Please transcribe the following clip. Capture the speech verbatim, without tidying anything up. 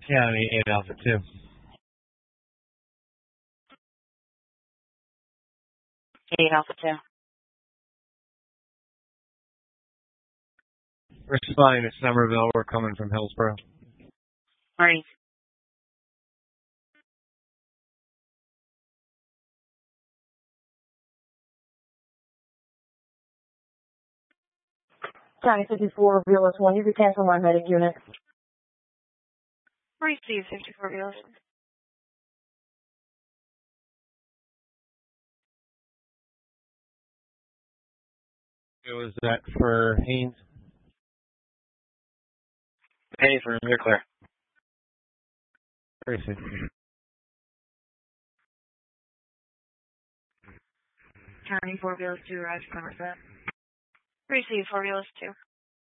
County eight Alpha two. eight Alpha two. Responding to Somerville, we're coming from Hillsborough. Marty. County fifty-four, V L S one, you can cancel my medic unit. Receive fifty-four V L S one. Was that for Haynes? Haynes, you're clear. Receive. County four V L S two, arrives Somerset. Receive four V L S two.